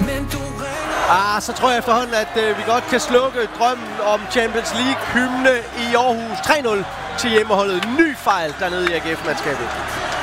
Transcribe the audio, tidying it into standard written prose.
Så tror jeg efterhånden, at vi godt kan slukke drømmen om Champions League-hymne i Aarhus. 3-0 til hjemmeholdet. Ny fejl dernede i AGF-mandskabet.